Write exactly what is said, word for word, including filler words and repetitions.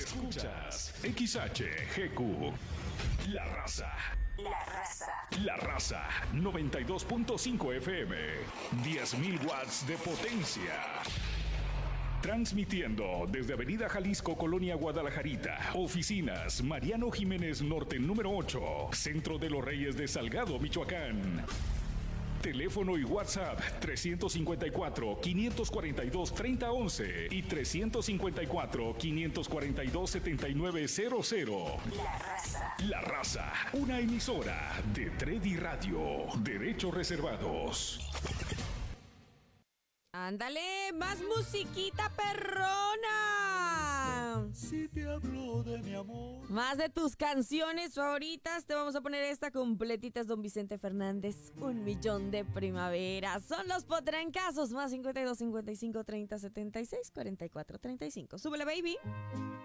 Escuchas X H G Q. La Raza. La Raza. La Raza. noventa y dos punto cinco F M. diez mil watts de potencia. Transmitiendo desde Avenida Jalisco, Colonia Guadalajarita. Oficinas Mariano Jiménez Norte número ocho. Centro de los Reyes de Salgado, Michoacán. Teléfono y WhatsApp trescientos cincuenta y cuatro, quinientos cuarenta y dos, treinta once y trescientos cincuenta y cuatro, quinientos cuarenta y dos, setenta y nueve cero cero. La Raza. La Raza, una emisora de Tredi Radio. Derechos reservados. Ándale, más musiquita perrona. Si te hablo de mi amor. Más de tus canciones favoritas. Te vamos a poner esta completita. Es Don Vicente Fernández. Un millón de primavera. Son los potrancazos. Más cincuenta y dos, cincuenta y cinco, treinta, setenta y seis, cuarenta y cuatro, treinta y cinco. Súbele, baby.